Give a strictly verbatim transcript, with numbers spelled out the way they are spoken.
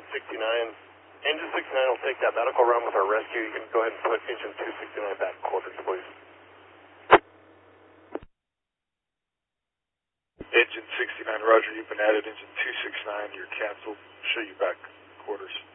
sixty-nine. Engine sixty-nine will take that medical run with our rescue. You can go ahead and put engine two sixty-nine back quarters, please. Engine sixty-nine, roger, you've been added. Engine two sixty-nine, you're canceled. Show you back quarters.